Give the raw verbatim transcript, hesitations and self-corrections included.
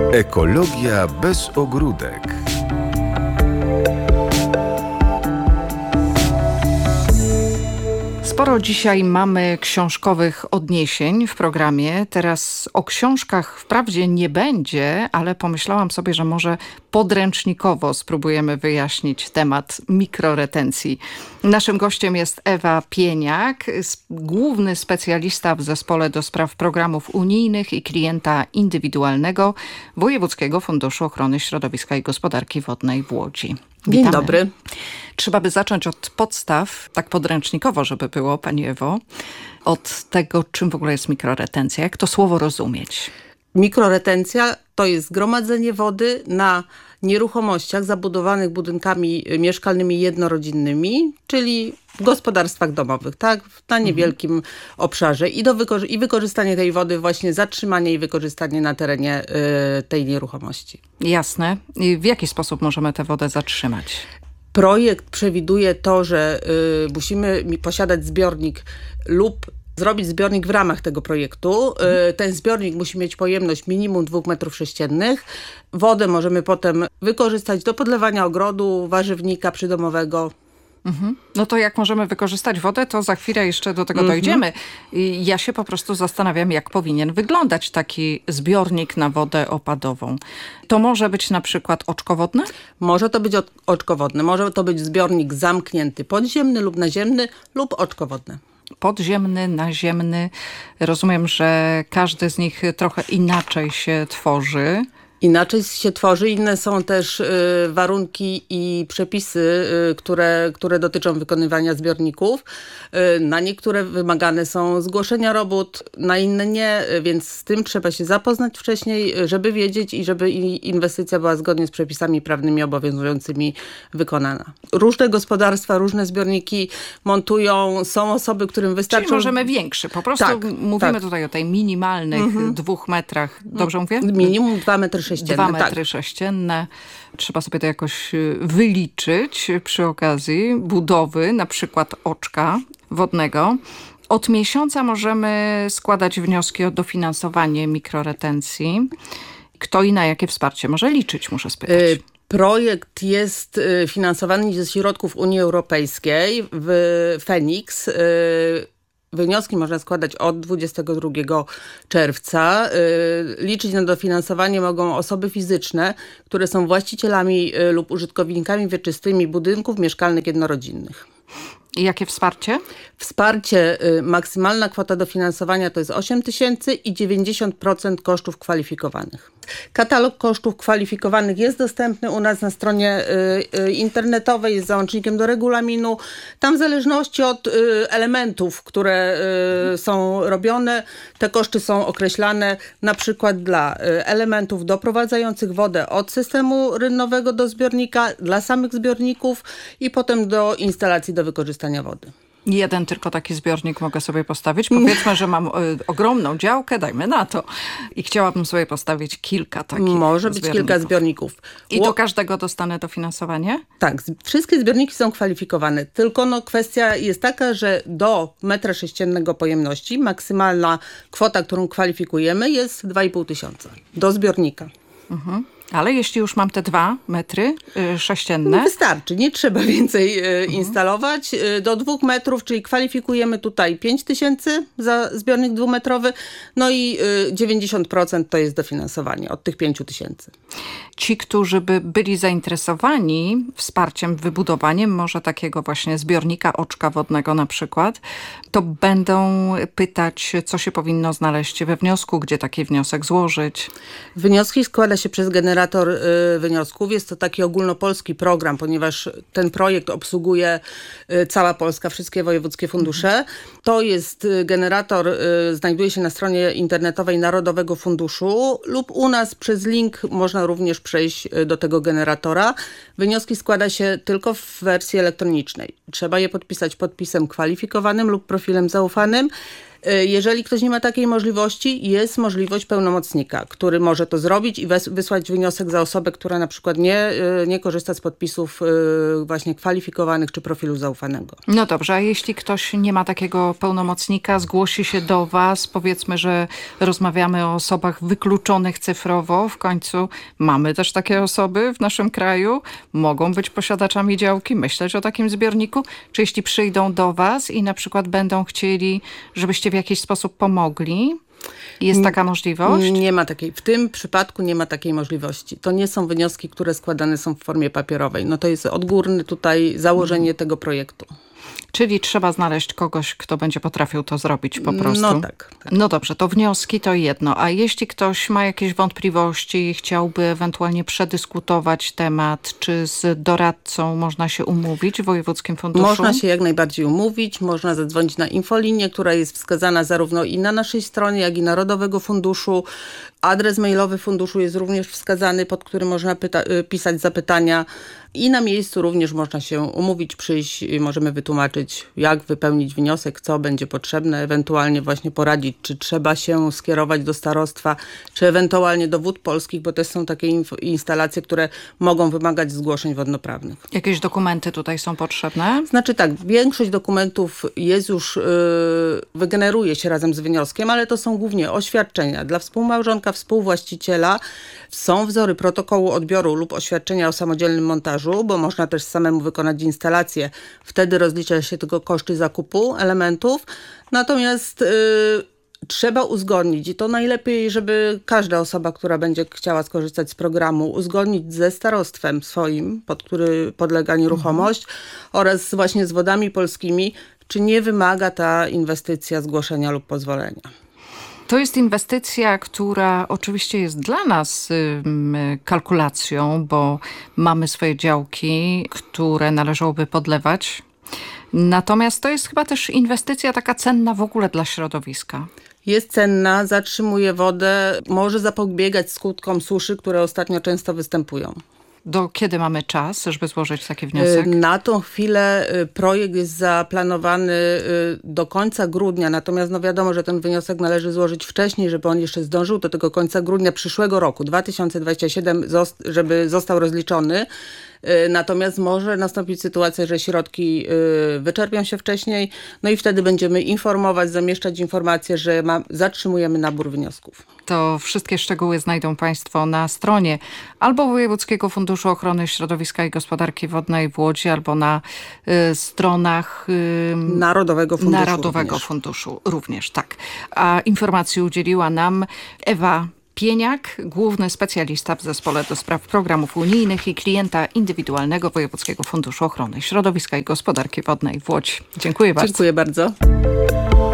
Ekologia bez ogródek. Sporo dzisiaj mamy książkowych odniesień w programie. Teraz o książkach wprawdzie nie będzie, ale pomyślałam sobie, że może podręcznikowo spróbujemy wyjaśnić temat mikroretencji. Naszym gościem jest Ewa Pieniak, główny specjalista w zespole do spraw programów unijnych i klienta indywidualnego Wojewódzkiego Funduszu Ochrony Środowiska i Gospodarki Wodnej w Łodzi. Witamy. Dzień dobry. Trzeba by zacząć od podstaw, tak podręcznikowo, żeby było, Pani Ewo, od tego, czym w ogóle jest mikroretencja. Jak to słowo rozumieć? Mikroretencja to jest gromadzenie wody na nieruchomościach zabudowanych budynkami mieszkalnymi jednorodzinnymi, czyli w gospodarstwach domowych, tak? Na niewielkim mhm. obszarze i, do wykorzy- i wykorzystanie tej wody, właśnie zatrzymanie i wykorzystanie na terenie y, tej nieruchomości. Jasne. I w jaki sposób możemy tę wodę zatrzymać? Projekt przewiduje to, że y, musimy posiadać zbiornik lub zrobić zbiornik w ramach tego projektu. Mhm. Ten zbiornik musi mieć pojemność minimum dwóch metrów sześciennych. Wodę możemy potem wykorzystać do podlewania ogrodu, warzywnika przydomowego. Mhm. No to jak możemy wykorzystać wodę, to za chwilę jeszcze do tego mhm. dojdziemy. I ja się po prostu zastanawiam, jak powinien wyglądać taki zbiornik na wodę opadową. To może być na przykład oczkowodne? Może to być oczkowodne. Może to być zbiornik zamknięty podziemny lub naziemny lub oczkowodne. Podziemny, naziemny. Rozumiem, że każdy z nich trochę inaczej się tworzy. Inaczej się tworzy, inne są też y, warunki i przepisy, y, które, które dotyczą wykonywania zbiorników. Y, na niektóre wymagane są zgłoszenia robót, na inne nie, y, więc z tym trzeba się zapoznać wcześniej, żeby wiedzieć i żeby inwestycja była zgodnie z przepisami prawnymi obowiązującymi wykonana. Różne gospodarstwa, różne zbiorniki montują, są osoby, którym wystarczą... Czyli możemy większy, po prostu tak, mówimy tak. tutaj o tej minimalnych mhm. dwóch metrach, dobrze mówię? Minimum dwa metry sześcienne. Dwa metry tak. sześcienne. Trzeba sobie to jakoś wyliczyć przy okazji budowy, na przykład oczka wodnego. Od miesiąca możemy składać wnioski o dofinansowanie mikroretencji. Kto i na jakie wsparcie może liczyć, muszę spytać. Y- Projekt jest finansowany ze środków Unii Europejskiej w Feniks. Y- Wnioski można składać od dwudziestego drugiego czerwca. Liczyć na dofinansowanie mogą osoby fizyczne, które są właścicielami lub użytkownikami wieczystymi budynków mieszkalnych jednorodzinnych. I jakie wsparcie? Wsparcie, maksymalna kwota dofinansowania to jest osiem tysięcy i dziewięćdziesiąt procent kosztów kwalifikowanych. Katalog kosztów kwalifikowanych jest dostępny u nas na stronie y, internetowej, jest załącznikiem do regulaminu. Tam w zależności od y, elementów, które y, są robione, te koszty są określane na przykład dla y, elementów doprowadzających wodę od systemu rynnowego do zbiornika, dla samych zbiorników i potem do instalacji do wykorzystania wody. Jeden tylko taki zbiornik mogę sobie postawić. Powiedzmy, że mam y, ogromną działkę, dajmy na to. I chciałabym sobie postawić kilka takich Może być kilka zbiorników. I do każdego dostanę dofinansowanie? Tak, wszystkie zbiorniki są kwalifikowane. Tylko no, kwestia jest taka, że do metra sześciennego pojemności maksymalna kwota, którą kwalifikujemy, jest dwa i pół tysiąca do zbiornika. Mhm. Ale jeśli już mam te dwa metry y, sześcienne... No wystarczy, nie trzeba więcej y, mhm. instalować. Y, do dwóch metrów, czyli kwalifikujemy tutaj pięć tysięcy za zbiornik dwumetrowy, no i y, dziewięćdziesiąt procent to jest dofinansowanie od tych pięciu tysięcy. Ci, którzy by byli zainteresowani wsparciem, wybudowaniem może takiego właśnie zbiornika oczka wodnego na przykład, to będą pytać, co się powinno znaleźć we wniosku, gdzie taki wniosek złożyć. Wnioski składa się przez generator wniosków. Jest to taki ogólnopolski program, ponieważ ten projekt obsługuje cała Polska, wszystkie wojewódzkie fundusze. To jest generator, znajduje się na stronie internetowej Narodowego Funduszu lub u nas przez link można również przejść do tego generatora. Wnioski składa się tylko w wersji elektronicznej. Trzeba je podpisać podpisem kwalifikowanym lub profilem zaufanym. Jeżeli ktoś nie ma takiej możliwości, jest możliwość pełnomocnika, który może to zrobić i wes- wysłać wniosek za osobę, która na przykład nie, nie korzysta z podpisów właśnie kwalifikowanych czy profilu zaufanego. No dobrze, a jeśli ktoś nie ma takiego pełnomocnika, zgłosi się do was, powiedzmy, że rozmawiamy o osobach wykluczonych cyfrowo, w końcu mamy też takie osoby w naszym kraju, mogą być posiadaczami działki, myśleć o takim zbiorniku, czy jeśli przyjdą do was i na przykład będą chcieli, żebyście w jakiś sposób pomogli, jest taka możliwość? Nie ma takiej, w tym przypadku nie ma takiej możliwości. To nie są wnioski, które składane są w formie papierowej. No to jest odgórne tutaj założenie tego projektu. Czyli trzeba znaleźć kogoś, kto będzie potrafił to zrobić po prostu. No tak, tak. No dobrze, to wnioski to jedno. A jeśli ktoś ma jakieś wątpliwości i chciałby ewentualnie przedyskutować temat, czy z doradcą można się umówić w Wojewódzkim Funduszu? Można się jak najbardziej umówić, można zadzwonić na infolinię, która jest wskazana zarówno i na naszej stronie, jak i Narodowego Funduszu. Adres mailowy funduszu jest również wskazany, pod którym można pyta- pisać zapytania. I na miejscu również można się umówić, przyjść i możemy wytłumaczyć, jak wypełnić wniosek, co będzie potrzebne, ewentualnie właśnie poradzić, czy trzeba się skierować do starostwa, czy ewentualnie do Wód Polskich, bo też są takie inf- instalacje, które mogą wymagać zgłoszeń wodnoprawnych. Jakieś dokumenty tutaj są potrzebne? Znaczy tak, większość dokumentów jest już, yy, wygeneruje się razem z wnioskiem, ale to są głównie oświadczenia dla współmałżonka, współwłaściciela. Są wzory protokołu odbioru lub oświadczenia o samodzielnym montażu, bo można też samemu wykonać instalację. Wtedy rozlicza się tylko koszty zakupu elementów. Natomiast yy, trzeba uzgodnić i to najlepiej, żeby każda osoba, która będzie chciała skorzystać z programu, uzgodnić ze starostwem swoim, pod który podlega nieruchomość mhm. oraz właśnie z Wodami Polskimi, czy nie wymaga ta inwestycja zgłoszenia lub pozwolenia. To jest inwestycja, która oczywiście jest dla nas ym, kalkulacją, bo mamy swoje działki, które należałoby podlewać. Natomiast to jest chyba też inwestycja taka cenna w ogóle dla środowiska. Jest cenna, zatrzymuje wodę, może zapobiegać skutkom suszy, które ostatnio często występują. Do kiedy mamy czas, żeby złożyć taki wniosek? Na tą chwilę projekt jest zaplanowany do końca grudnia, natomiast no wiadomo, że ten wniosek należy złożyć wcześniej, żeby on jeszcze zdążył do tego końca grudnia przyszłego roku, dwa tysiące dwudziestego siódmego, żeby został rozliczony. Natomiast może nastąpić sytuacja, że środki wyczerpią się wcześniej, no i wtedy będziemy informować, zamieszczać informacje, że ma, zatrzymujemy nabór wniosków. To wszystkie szczegóły znajdą państwo na stronie albo Wojewódzkiego Funduszu Ochrony Środowiska i Gospodarki Wodnej w Łodzi, albo na y, stronach y, Narodowego Funduszu. Narodowego również. Funduszu również, tak. A informacji udzieliła nam Ewa Pieniak, główny specjalista w Zespole do Spraw Programów Unijnych i klienta indywidualnego Wojewódzkiego Funduszu Ochrony Środowiska i Gospodarki Wodnej w Łodzi. Dziękuję bardzo. Dziękuję bardzo.